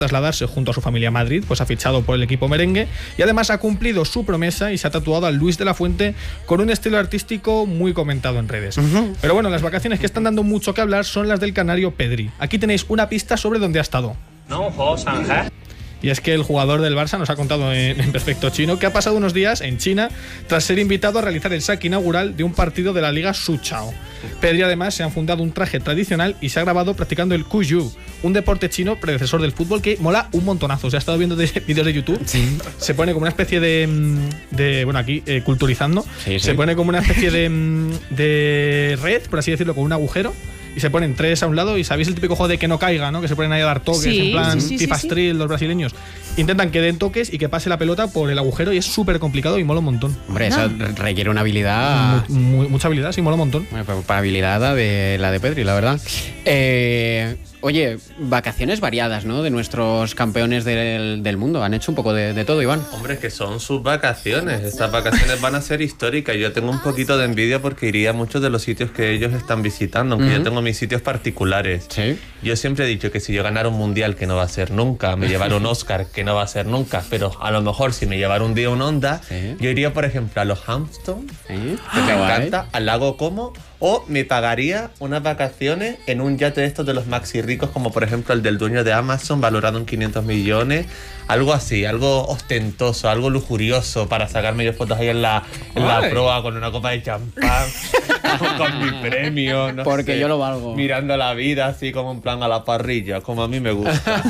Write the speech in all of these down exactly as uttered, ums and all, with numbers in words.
trasladarse junto a su familia a Madrid, pues ha fichado por el equipo merengue y además ha cumplido su promesa y se ha tatuado a Luis de la Fuente con un estilo artístico muy comentado en redes. Uh-huh. Pero bueno, las vacaciones que están dando mucho que hablar son las del canario Pedri. Aquí tenéis una pista sobre dónde ha estado. No, Y es que el jugador del Barça nos ha contado en, en perfecto chino que ha pasado unos días en China tras ser invitado a realizar el saque inaugural de un partido de la Liga Suchao. Pedri además se ha fundado un traje tradicional y se ha grabado practicando el Kuyu, un deporte chino predecesor del fútbol que mola un montonazo. O sea, he estado viendo de, vídeos de YouTube. Sí. Se pone como una especie de, de bueno, aquí eh, culturizando, sí, sí. Se pone como una especie de, de red, por así decirlo, con un agujero. Y se ponen tres a un lado y ¿sabéis el típico juego de que no caiga, ¿no? Que se ponen ahí a dar toques, sí, en plan sí, sí, pipastril, sí, sí. Los brasileños. Intentan que den toques y que pase la pelota por el agujero y es súper complicado y mola un montón. Hombre, eso no. requiere una habilidad... Muy, muy, mucha habilidad, sí, mola un montón. Bueno, pues para habilidad de la de Pedri, la verdad. Eh... Oye, vacaciones variadas, ¿no? De nuestros campeones del, del mundo. Han hecho un poco de, de todo, Iván. Hombre, que son sus vacaciones. Estas vacaciones van a ser históricas. Yo tengo un poquito de envidia porque iría a muchos de los sitios que ellos están visitando, aunque uh-huh. yo tengo mis sitios particulares. ¿Sí? Yo siempre he dicho que si yo ganara un mundial, que no va a ser nunca, me llevara un Oscar, que no va a ser nunca, pero a lo mejor si me llevara un día un Honda, ¿sí? Yo iría, por ejemplo, a los Hamptons, ¿sí? que me encanta, al lago Como, o me pagaría unas vacaciones en un yate de estos de los maxi ricos, como por ejemplo el del dueño de Amazon, valorado en quinientos millones. Algo así, algo ostentoso, algo lujurioso, para sacarme yo fotos ahí en la, en la proa con una copa de champán, con mi premio, no Porque sé, yo lo valgo. Mirando la vida así como en plan a la parrilla, como a mí me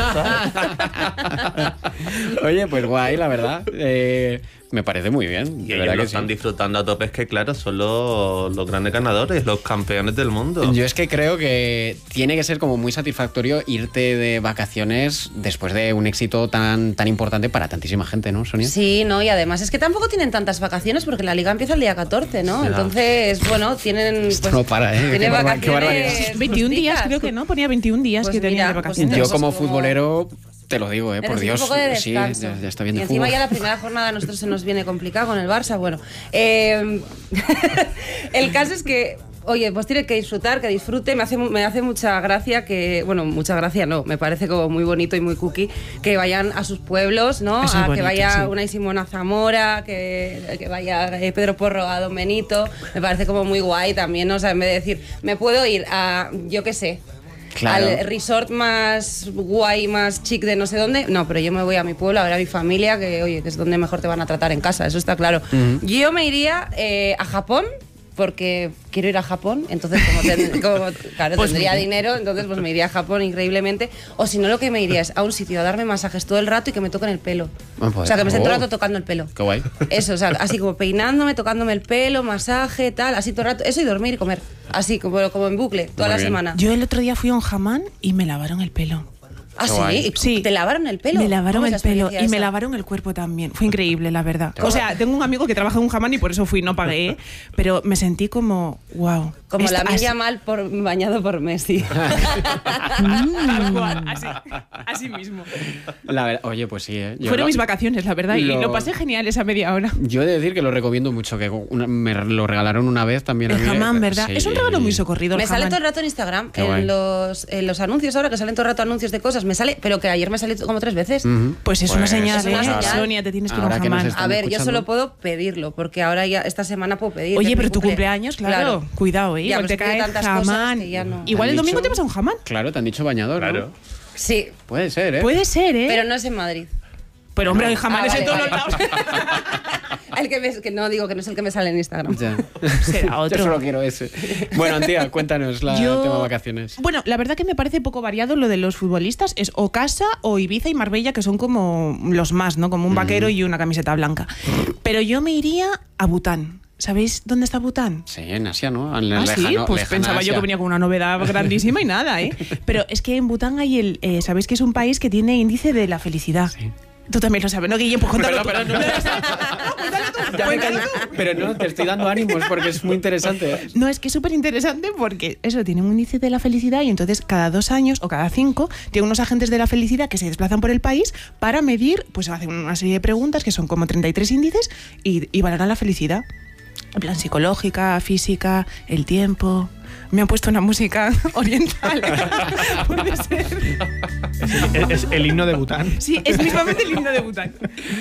gusta. Oye, pues guay, la verdad. Eh... Me parece muy bien. Y ellos lo están sí. disfrutando a tope, es que claro, son los, los grandes ganadores, los campeones del mundo. Yo es que creo que tiene que ser como muy satisfactorio irte de vacaciones después de un éxito tan, tan importante para tantísima gente, ¿no, Sonia? Sí, no, y además es que tampoco tienen tantas vacaciones porque la liga empieza el día catorce, ¿no? Entonces, bueno, tienen... Esto pues, no para, ¿eh? Tiene vacaciones... veintiún días, creo que no, ponía veintiún días pues que tenía de vacaciones. Pues yo como futbolero... Te lo digo, eh, por Pero Dios. Un poco de sí, ya, ya está bien de y encima fútbol. Ya la primera jornada a nosotros se nos viene complicado con el Barça. Bueno, eh, el caso es que, oye, pues tiene que disfrutar, que disfrute. Me hace, me hace mucha gracia que, bueno, mucha gracia no, me parece como muy bonito y muy cookie que vayan a sus pueblos, ¿no? Es a bonito, que vaya sí. Unai Simón a Zamora, que, que vaya eh, Pedro Porro a Don Benito. Me parece como muy guay también, ¿no? O sea, en vez de decir, me puedo ir a, yo qué sé, claro, al resort más guay, más chic de no sé dónde. No, pero yo me voy a mi pueblo a ver a mi familia, que oye, que es donde mejor te van a tratar en casa, eso está claro. Uh-huh. Yo me iría eh, a Japón, porque quiero ir a Japón, entonces como, ten, como claro, pues tendría mire. dinero, entonces pues me iría a Japón increíblemente. O si no, lo que me iría es a un sitio a darme masajes todo el rato y que me toquen el pelo. Oh, pues, o sea, que me esté todo el rato tocando el pelo. Qué guay. Eso, o sea, así como peinándome, tocándome el pelo, masaje, tal, así todo el rato. Eso y dormir y comer. Así, como, como en bucle, toda Muy la bien. semana. Yo el otro día fui a un hammam y me lavaron el pelo. ¿Ah, sí? sí? ¿Te lavaron el pelo? Me lavaron el pelo y esa? me lavaron el cuerpo también. Fue increíble, la verdad. O sea, tengo un amigo que trabaja en un hammam y por eso fui, no pagué, pero me sentí como, wow. Como la milla mal por, bañado por Messi. Tal cual, así, así mismo. La verdad, oye, pues sí, ¿eh? Yo Fueron lo, mis vacaciones, la verdad, lo, y lo pasé genial esa media hora. Yo he de decir que lo recomiendo mucho, que una, me lo regalaron una vez también. El hammam, ¿verdad? Sí. Es un regalo muy socorrido. Me el sale hammam. todo el rato en Instagram, en los, en los anuncios ahora, que salen todo el rato anuncios de cosas, me sale, pero que ayer me salió como tres veces. Uh-huh. Pues es pues, una señal, es una ¿eh? señal. Sonia, te tienes que ir a un hammam. A ver, escuchando. Yo solo puedo pedirlo, porque ahora ya esta semana puedo pedir. Oye, pero tu cumpleaños, claro, claro. Cuidado, ¿eh? Ya, Igual te cae hammam. No. Igual el domingo te vas a un hammam. Claro, te han dicho bañador, claro. ¿no? Sí. Puede ser, ¿eh? Puede ser, ¿eh? Pero no es en Madrid. Pero hombre, el hammam ah, es vale, en todos vale. los lados. El que, me, que no digo que no es el que me sale en Instagram. Ya. Será otro. Yo solo quiero ese. Bueno, Antía, cuéntanos la Yo, tema vacaciones. Bueno, la verdad que me parece poco variado lo de los futbolistas. Es o Casa o Ibiza y Marbella, que son como los más, ¿no? Como un vaquero mm. y una camiseta blanca. Pero yo me iría a Bután. ¿Sabéis dónde está Bután? Sí, en Asia, ¿no? En ah, lejano, sí, pues lejana pensaba Asia. yo que venía con una novedad grandísima y nada, ¿eh? Pero es que en Bután hay el... Eh, ¿sabéis que es un país que tiene índice de la felicidad? Sí. Tú también lo sabes, ¿no, Guille? Pues cuéntalo Perdón, tú. perdón, no. No, cuéntalo tú. Ya me callo. Pero no, te estoy dando ánimos porque es muy interesante. ¿eh? No, es que es súper interesante porque eso, tiene un índice de la felicidad y entonces cada dos años o cada cinco tiene unos agentes de la felicidad que se desplazan por el país para medir, pues hacen una serie de preguntas que son como treinta y tres índices y, y valoran la felicidad. En plan psicológica, física, el tiempo... Me han puesto una música oriental. Puede ser. Es el, es el himno de Bután. Sí, es mismamente el himno de Bután.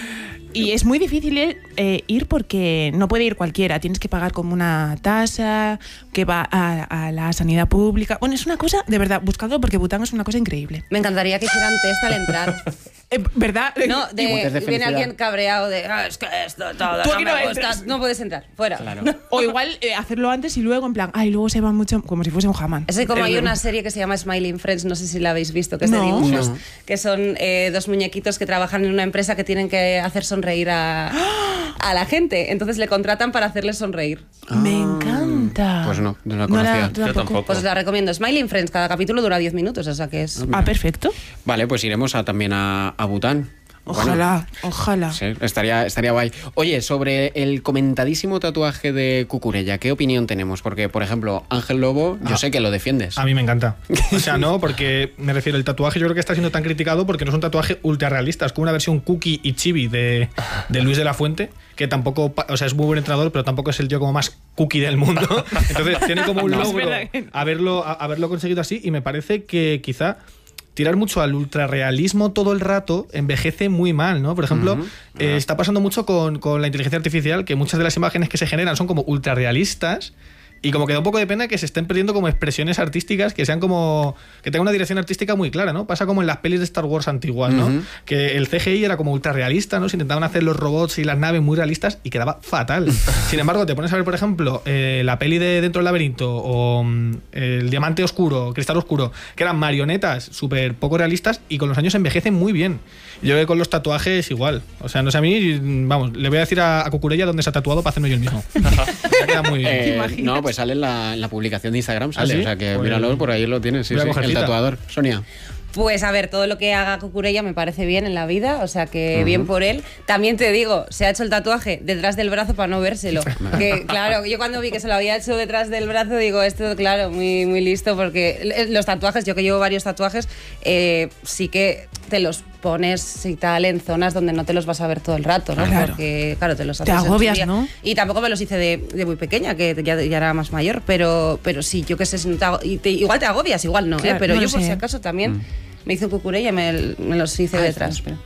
Y es muy difícil eh, ir porque no puede ir cualquiera. Tienes que pagar como una tasa que va a, a la sanidad pública. Bueno, es una cosa, de verdad, buscadlo porque Bután es una cosa increíble. Me encantaría que hicieran test al entrar. Eh, ¿Verdad? No, de, de viene alguien cabreado de ah, es que esto todo Tú no aquí me no gusta. entras. No puedes entrar, fuera. Claro. O igual eh, hacerlo antes y luego en plan, ay, luego se va mucho, como si fuese un jamán. Es como Eh, hay una serie que se llama Smiling Friends, no sé si la habéis visto, que es No. de dibujos, No. que son eh, dos muñequitos que trabajan en una empresa que tienen que hacer sonreír a, a la gente. Entonces le contratan para hacerles sonreír. Me encanta. Pues no, no la conocía. Yo tampoco. Pues os la recomiendo. Smiling Friends, cada capítulo dura diez minutos, o sea que es... Ah, perfecto. Vale, pues iremos a, también a, a Bután. Ojalá, Bueno, ojalá. sí, estaría, estaría guay. Oye, sobre el comentadísimo tatuaje de Cucurella, ¿qué opinión tenemos? Porque, por ejemplo, Ángel Lobo, yo Ah. sé que lo defiendes. A mí me encanta. O sea, no, porque me refiero, el tatuaje yo creo que está siendo tan criticado porque no es un tatuaje ultra realista, es como una versión cookie y chibi de, de Luis de la Fuente, que tampoco, pa- o sea, es muy buen entrenador, pero tampoco es el tío como más cookie del mundo. Entonces tiene como un No, es logro verdad que- haberlo, a- haberlo conseguido así, y me parece que quizá tirar mucho al ultrarrealismo todo el rato envejece muy mal, ¿no? Por ejemplo, Ujú. eh, está pasando mucho con, con la inteligencia artificial, que muchas de las imágenes que se generan son como ultrarrealistas. Y como que da un poco de pena que se estén perdiendo como expresiones artísticas que sean como... que tengan una dirección artística muy clara, ¿no? Pasa como en las pelis de Star Wars antiguas, ¿no? Ujú. Que el C G I era como ultra realista, ¿no? Se intentaban hacer los robots y las naves muy realistas y quedaba fatal. Sin embargo, te pones a ver, por ejemplo, eh, la peli de Dentro del Laberinto o mm, El Diamante Oscuro, Cristal Oscuro, que eran marionetas súper poco realistas y con los años envejecen muy bien. Yo creo que con los tatuajes igual. O sea, no sé, a mí, vamos, le voy a decir a, a Cucurella dónde se ha tatuado para hacerme yo el mismo. Ya queda muy bien. Eh, imaginas? no, pues sale en la, en la publicación de Instagram, sale. ¿Ah, sí? O sea que Pues míralo, por ahí lo tienes. Sí, voy a sí, coger el cita. tatuador. Sonia. Pues a ver, todo lo que haga Cucurella me parece bien en la vida, o sea que bien por él. También te digo, se ha hecho el tatuaje detrás del brazo para no vérselo. Que claro, yo cuando vi que se lo había hecho detrás del brazo digo, esto claro, muy, muy listo, porque los tatuajes, yo que llevo varios tatuajes, eh, sí que te los pones y tal en zonas donde no te los vas a ver todo el rato, ¿no? Claro. Porque claro, te los Te haces en su agobias, día. ¿no? Y tampoco me los hice de, de muy pequeña, que ya, ya era más mayor, pero, pero sí, yo qué sé, si no te ago- y te- igual te agobias, igual no, Claro, ¿eh? Pero no yo lo por sé. si acaso también me hizo Cucurella y me, me los hice Ay, detrás. espera.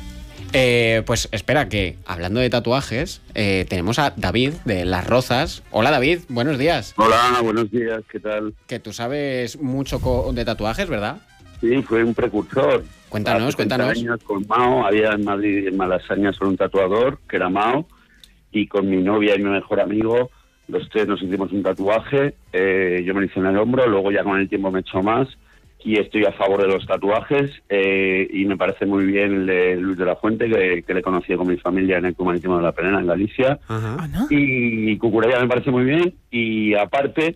Eh, pues espera, que hablando de tatuajes, eh, tenemos a David de Las Rozas. Hola David, buenos días. Hola, buenos días, ¿qué tal? Que tú sabes mucho co- de tatuajes, ¿verdad? Sí, fue un precursor. Cuéntanos, Hace treinta cuéntanos. años con Mao, había en Madrid, en Malasaña, solo un tatuador, que era Mao, y con mi novia y mi mejor amigo, los tres nos hicimos un tatuaje, eh, yo me lo hice en el hombro, luego ya con el tiempo me he hecho más, y estoy a favor de los tatuajes, eh, y me parece muy bien el de Luis de la Fuente, que, que le he conocido con mi familia en el Club Marítimo de la Penena, en Galicia. Ajá. Ah, ¿no? Y Cucurella me parece muy bien, y aparte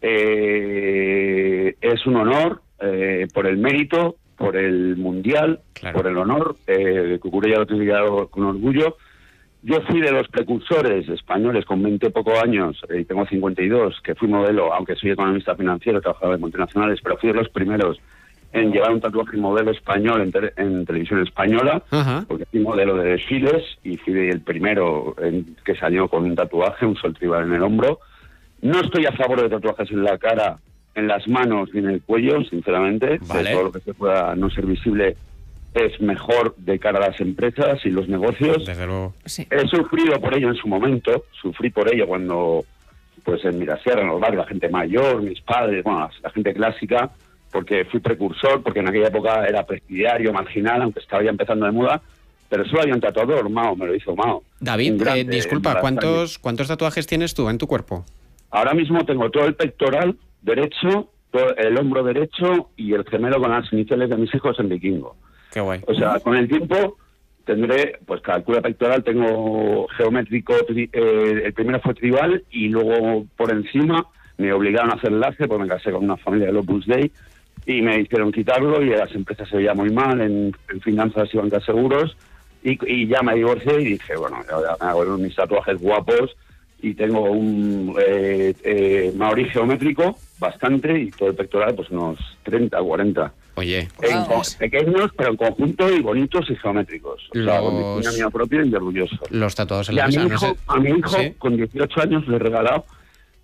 eh, es un honor eh, por el mérito, por el mundial, Claro. por el honor. Eh, Cucurella lo tiene dado con orgullo. Yo fui de los precursores españoles con veinte pocos años, eh, y tengo cincuenta y dos, que fui modelo, aunque soy economista financiero, trabajaba en multinacionales, pero fui de los primeros en llevar un tatuaje modelo español en, te- en televisión española, Ajá. porque fui modelo de desfiles y fui el primero en, que salió con un tatuaje, un sol tribal en el hombro. No estoy a favor de tatuajes en la cara, en las manos ni en el cuello, sinceramente. Vale. Todo lo que se pueda no ser visible es mejor de cara a las empresas y los negocios. Desde luego. Sí. He sufrido por ello en su momento, sufrí por ello cuando, pues en Mirasierra, en los barrios, la gente mayor, mis padres, bueno, la, la gente clásica, porque fui precursor, porque en aquella época era presidiario, marginal, aunque estaba ya empezando de moda, pero solo había un tatuador, Mao, me lo hizo Mao. David, Un grande eh, disculpa, en Malasaña. ¿cuántos, ¿cuántos tatuajes tienes tú en tu cuerpo? Ahora mismo tengo todo el pectoral derecho, todo el hombro derecho y el gemelo con las iniciales de mis hijos en vikingo. Qué guay. O sea, con el tiempo tendré, pues cada altura pectoral tengo geométrico, tri- eh, el primero fue tribal y luego por encima me obligaron a hacer láser porque me casé con una familia de Opus Dei y me hicieron quitarlo y a las empresas se veía muy mal, en, en finanzas y bancas seguros y, y ya me divorcié y dije, bueno, ahora me hago mis tatuajes guapos y tengo un eh, eh, maorí geométrico bastante y todo el pectoral pues unos treinta, cuarenta. Oye, En Wow. co- pequeños, pero en conjunto y bonitos y geométricos. O sea, con Los- diseño mío propio y orgulloso. los tatuados en Y la a mi mesa, no hijo, sé. a mi hijo Sí. con dieciocho años, le he regalado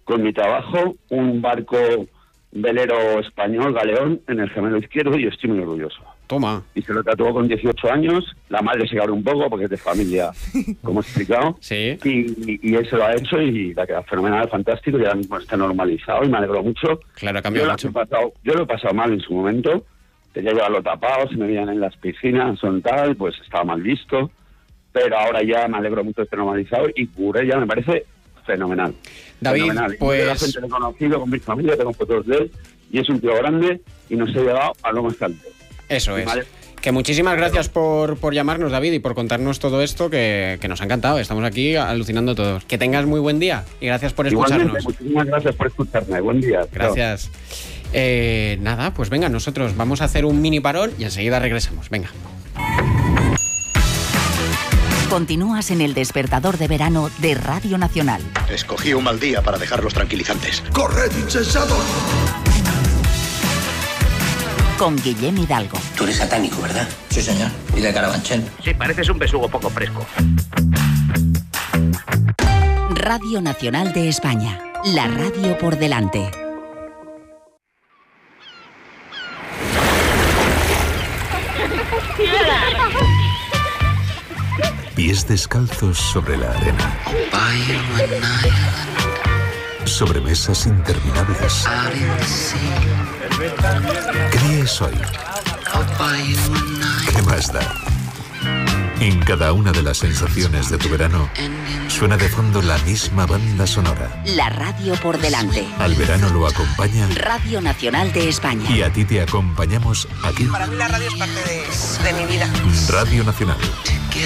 con mi trabajo, un barco velero español, galeón, en el gemelo izquierdo, y estoy muy orgulloso. Toma. Y se lo tatuó con dieciocho años, la madre se cabró un poco porque es de familia, como he explicado. Sí. Y, y él se lo ha hecho y la queda fenomenal, fantástico, y ahora mismo está normalizado y me alegro mucho. Claro, ha cambiado mucho. Yo lo he pasado, yo lo he pasado mal en su momento, tenía que llevarlo tapado, se me veían en las piscinas, son tal, pues estaba mal visto, pero ahora ya me alegro mucho de estar normalizado y Curé ya me parece fenomenal. David, fenomenal. pues... Yo la gente lo he conocido con mi familia, tengo fotos de él, y es un tío grande y nos ha llevado a lo más alto. Eso es. Vale. Que muchísimas gracias por, por llamarnos, David, y por contarnos todo esto, que, que nos ha encantado. Estamos aquí alucinando todos. Que tengas muy buen día y gracias por escucharnos. Igualmente, muchísimas gracias por escucharme. Buen día. Gracias. Eh, nada, pues venga, nosotros vamos a hacer un mini parón y enseguida regresamos. Venga. Continúas en el despertador de verano de Radio Nacional. Escogí un mal día para dejar los tranquilizantes. ¡Corred, insensatos! Con Guillem Hidalgo. Tú eres satánico, ¿verdad? Sí, señor. ¿Y de Carabanchel? Sí, pareces un besugo poco fresco. Radio Nacional de España. La radio por delante. Pies descalzos sobre la arena. Sobre mesas interminables. ¿Qué día es hoy? ¿Qué más da? En cada una de las sensaciones de tu verano suena de fondo la misma banda sonora. La radio por delante. Al verano lo acompaña Radio Nacional de España. Y a ti te acompañamos aquí. Para mí la radio es parte de, de mi vida. Radio Nacional.